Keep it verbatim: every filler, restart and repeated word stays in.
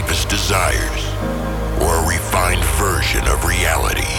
deepest desires, or a refined version of reality.